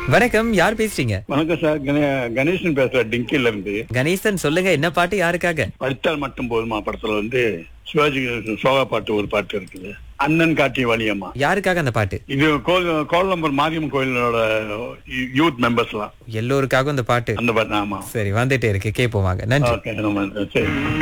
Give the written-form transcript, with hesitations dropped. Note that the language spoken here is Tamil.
வணக்கம், யார் பேசுறீங்க? வணக்கம் சார். கணேசன் பேசுறேன் டிங்கில இருந்து. கணேசன், சொல்லுங்க, என்ன பாட்டு யாருக்காக? படித்தால் மட்டும் போதுமா படத்துல சிவாஜி சோகா பாட்டு ஒரு பாட்டு இருக்குது, அண்ணன் காட்டிய வழியம்மா. யாருக்காக அந்த பாட்டு? இது கோலம்பூர் மாரியம்மன் கோயிலோட யூத் மெம்பர்ஸ்லாம் எல்லோருக்காகவும் அந்த பாட்டு. அந்த பாட்டு. ஆமா, சரி, வந்துட்டே இருக்கு, கேட்போம் வாங்க. நன்றி. ஓகே, சரி.